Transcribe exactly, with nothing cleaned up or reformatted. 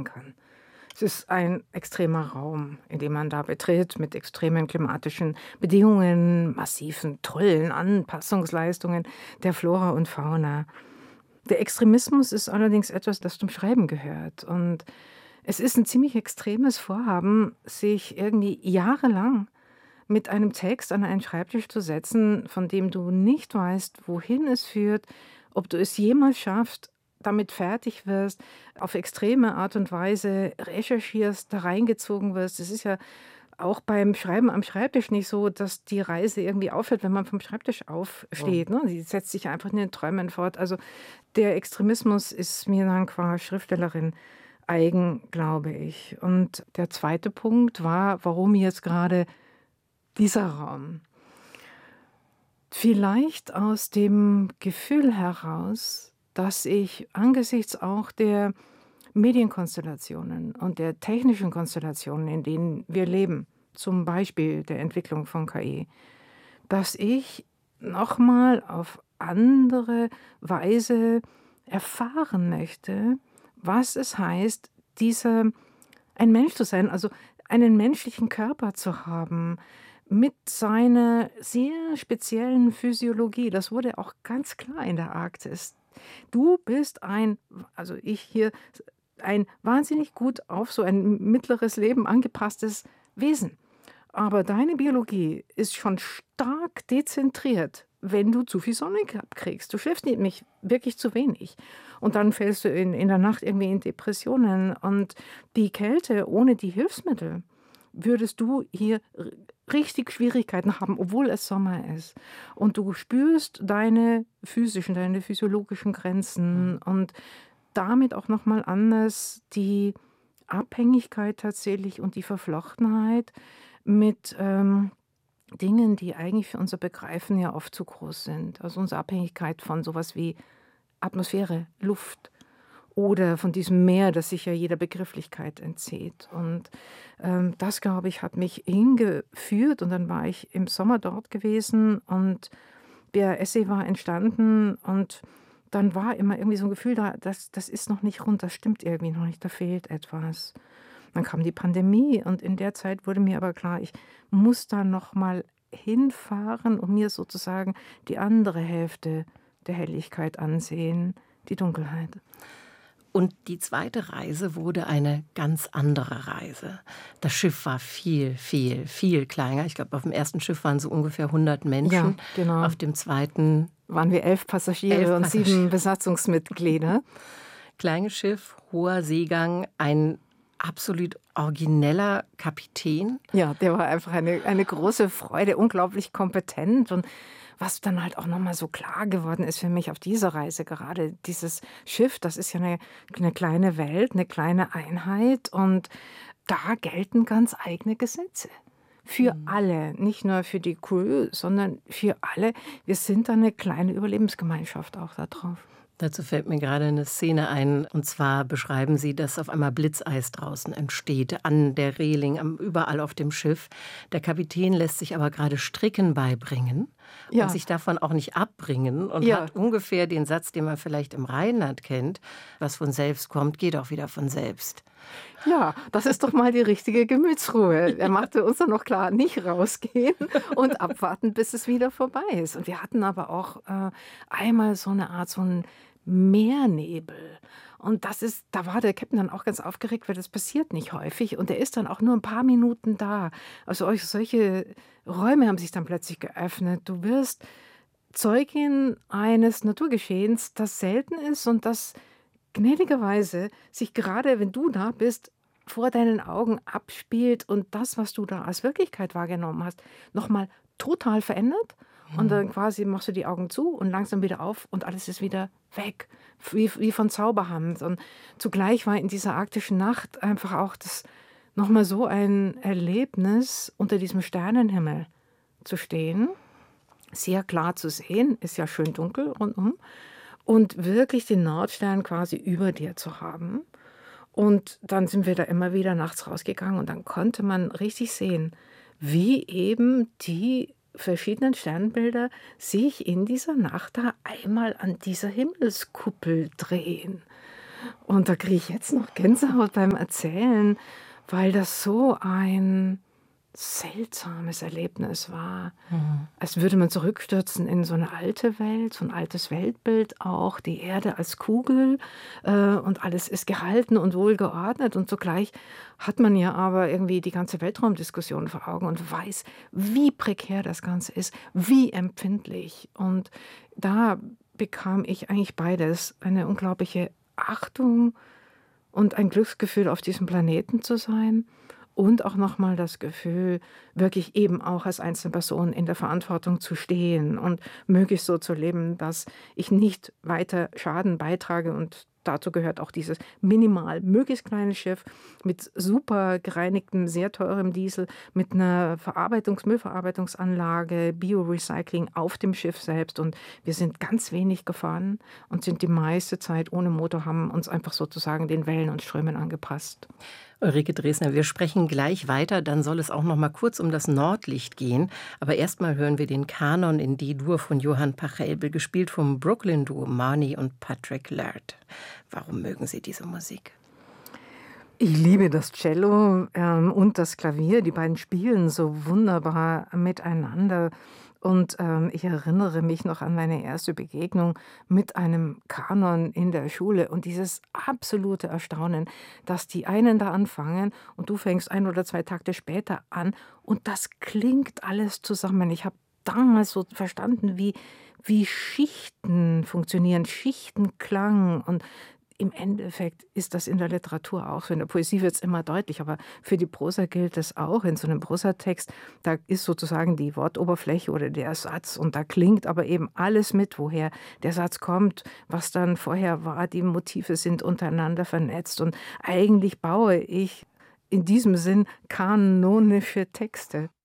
sagen kann. Es ist ein extremer Raum, in den man da betritt, mit extremen klimatischen Bedingungen, massiven, tollen Anpassungsleistungen der Flora und Fauna. Der Extremismus ist allerdings etwas, das zum Schreiben gehört. Und es ist ein ziemlich extremes Vorhaben, sich irgendwie jahrelang mit einem Text an einen Schreibtisch zu setzen, von dem du nicht weißt, wohin es führt, ob du es jemals schaffst, damit fertig wirst, auf extreme Art und Weise recherchierst, da reingezogen wirst. Es ist ja auch beim Schreiben am Schreibtisch nicht so, dass die Reise irgendwie aufhört, wenn man vom Schreibtisch aufsteht. Ne? Die setzt sich einfach in den Träumen fort. Also der Extremismus ist mir dann qua Schriftstellerin eigen, glaube ich. Und der zweite Punkt war, warum jetzt gerade dieser Raum? Vielleicht aus dem Gefühl heraus, dass ich angesichts auch der Medienkonstellationen und der technischen Konstellationen, in denen wir leben, zum Beispiel der Entwicklung von K I, dass ich nochmal auf andere Weise erfahren möchte, was es heißt, dieser ein Mensch zu sein, also einen menschlichen Körper zu haben, mit seiner sehr speziellen Physiologie. Das wurde auch ganz klar in der Arktis. Du bist ein, also ich hier, ein wahnsinnig gut auf so ein mittleres Leben angepasstes Wesen. Aber deine Biologie ist schon stark dezentriert, wenn du zu viel Sonne abkriegst. Du schläfst nämlich wirklich zu wenig. Und dann fällst du in, in der Nacht irgendwie in Depressionen. Und die Kälte ohne die Hilfsmittel würdest du hier richtig Schwierigkeiten haben, obwohl es Sommer ist. Und du spürst deine physischen, deine physiologischen Grenzen und damit auch nochmal anders die Abhängigkeit tatsächlich und die Verflochtenheit mit ähm, Dingen, die eigentlich für unser Begreifen ja oft zu groß sind. Also unsere Abhängigkeit von sowas wie Atmosphäre, Luft oder von diesem Meer, das sich ja jeder Begrifflichkeit entzieht. Und ähm, das, glaube ich, hat mich hingeführt. Und dann war ich im Sommer dort gewesen und der Essay war entstanden und dann war immer irgendwie so ein Gefühl da, das, das ist noch nicht rund, das stimmt irgendwie noch nicht, da fehlt etwas. Dann kam die Pandemie und in der Zeit wurde mir aber klar, ich muss da noch mal hinfahren und mir sozusagen die andere Hälfte der Helligkeit ansehen, die Dunkelheit. Und die zweite Reise wurde eine ganz andere Reise. Das Schiff war viel, viel, viel kleiner. Ich glaube, auf dem ersten Schiff waren so ungefähr hundert Menschen. Ja, genau. Auf dem zweiten waren wir elf Passagiere elf und Passagiere. sieben Besatzungsmitglieder. Kleines Schiff, hoher Seegang, ein absolut origineller Kapitän. Ja, der war einfach eine, eine große Freude, unglaublich kompetent. Und was dann halt auch nochmal so klar geworden ist für mich auf dieser Reise, gerade dieses Schiff, das ist ja eine, eine kleine Welt, eine kleine Einheit. Und da gelten ganz eigene Gesetze. Für mhm. alle, nicht nur für die Crew, sondern für alle. Wir sind da eine kleine Überlebensgemeinschaft auch da drauf. Dazu fällt mir gerade eine Szene ein, und zwar beschreiben Sie, dass auf einmal Blitzeis draußen entsteht, an der Reling, am, überall auf dem Schiff. Der Kapitän lässt sich aber gerade Stricken beibringen ja. und sich davon auch nicht abbringen und ja. hat ungefähr den Satz, den man vielleicht im Rheinland kennt, was von selbst kommt, geht auch wieder von selbst. Ja, das ist doch mal die richtige Gemütsruhe. Er machte uns dann noch klar, nicht rausgehen und abwarten, bis es wieder vorbei ist. Und wir hatten aber auch äh, einmal so eine Art, so ein Meernebel. Und das ist, da war der Captain dann auch ganz aufgeregt, weil das passiert nicht häufig. Und er ist dann auch nur ein paar Minuten da. Also solche Räume haben sich dann plötzlich geöffnet. Du wirst Zeugin eines Naturgeschehens, das selten ist und das gnädigerweise sich gerade, wenn du da bist, vor deinen Augen abspielt und das, was du da als Wirklichkeit wahrgenommen hast, nochmal total verändert. Und dann quasi machst du die Augen zu und langsam wieder auf und alles ist wieder weg, wie, wie von Zauberhand. Und zugleich war in dieser arktischen Nacht einfach auch das nochmal so ein Erlebnis, unter diesem Sternenhimmel zu stehen, sehr klar zu sehen, ist ja schön dunkel rundum, und wirklich den Nordstern quasi über dir zu haben. Und dann sind wir da immer wieder nachts rausgegangen und dann konnte man richtig sehen, wie eben die verschiedenen Sternbilder sich in dieser Nacht da einmal an dieser Himmelskuppel drehen. Und da kriege ich jetzt noch Gänsehaut beim Erzählen, weil das so ein seltsames Erlebnis war. Mhm. Als würde man zurückstürzen in so eine alte Welt, so ein altes Weltbild auch, die Erde als Kugel, äh, und alles ist gehalten und wohlgeordnet und zugleich hat man ja aber irgendwie die ganze Weltraumdiskussion vor Augen und weiß, wie prekär das Ganze ist, wie empfindlich. Und da bekam ich eigentlich beides, eine unglaubliche Achtung und ein Glücksgefühl, auf diesem Planeten zu sein und auch noch mal das Gefühl, wirklich eben auch als einzelne Person in der Verantwortung zu stehen und möglichst so zu leben, dass ich nicht weiter Schaden beitrage. Und dazu gehört auch dieses minimal möglichst kleine Schiff mit super gereinigtem, sehr teurem Diesel, mit einer Verarbeitungs Müllverarbeitungsanlage, Biorecycling auf dem Schiff selbst. Und wir sind ganz wenig gefahren und sind die meiste Zeit ohne Motor, haben uns einfach sozusagen den Wellen und Strömen angepasst. Ulrike Dresner, wir sprechen gleich weiter, dann soll es auch noch mal kurz um das Nordlicht gehen. Aber erst mal hören wir den Kanon in D-Dur von Johann Pachelbel, gespielt vom Brooklyn-Duo Marnie und Patrick Laird. Warum mögen Sie diese Musik? Ich liebe das Cello ähm, und das Klavier. Die beiden spielen so wunderbar miteinander. Und ähm, ich erinnere mich noch an meine erste Begegnung mit einem Kanon in der Schule und dieses absolute Erstaunen, dass die einen da anfangen und du fängst ein oder zwei Takte später an und das klingt alles zusammen. Ich habe damals so verstanden, wie, wie Schichten funktionieren, Schichtenklang und im Endeffekt ist das in der Literatur auch so. In der Poesie wird es immer deutlich, aber für die Prosa gilt das auch. In so einem Prosatext, da ist sozusagen die Wortoberfläche oder der Satz und da klingt aber eben alles mit, woher der Satz kommt, was dann vorher war. Die Motive sind untereinander vernetzt und eigentlich baue ich in diesem Sinn kanonische Texte.